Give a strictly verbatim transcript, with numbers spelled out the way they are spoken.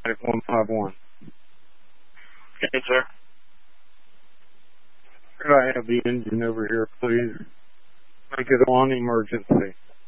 five one five one. Okay, sir. Could I have the engine over here, please? Make it on emergency.